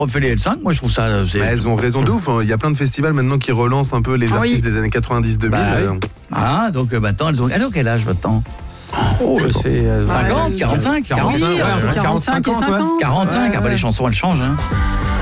refait les L5, moi je trouve ça... Elles ont raison de ouf, il y a plein de festivals maintenant qui relancent un peu les artistes des années 90-2000. Donc maintenant, elles ont quel âge maintenant? Je sais. 50, 45, 40, 45, 45 et 50. 45, les chansons elles changent.